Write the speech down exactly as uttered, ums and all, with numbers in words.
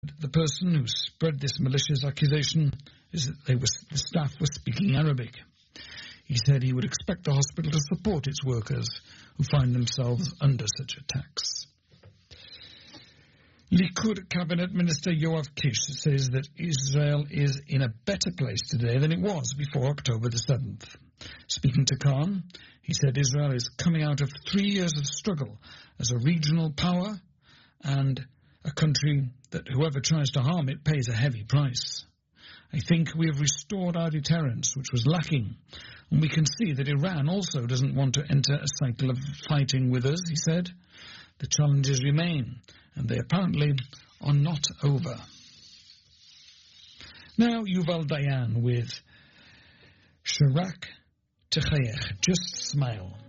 the person who spread this malicious accusation is that they were, the staff were speaking Arabic. He said he would expect the hospital to support its workers who find themselves under such attacks. Likud Cabinet Minister Yoav Kish says that Israel is in a better place today than it was before October the seventh. Speaking to Khan, he said Israel is coming out of three years of struggle as a regional power and a country that whoever tries to harm it pays a heavy price. I think we have restored our deterrence, which was lacking, and we can see that Iran also doesn't want to enter a cycle of fighting with us, he said. The challenges remain, and they apparently are not over. Now Yuval Dayan with Sharak Techayech, Just Smile.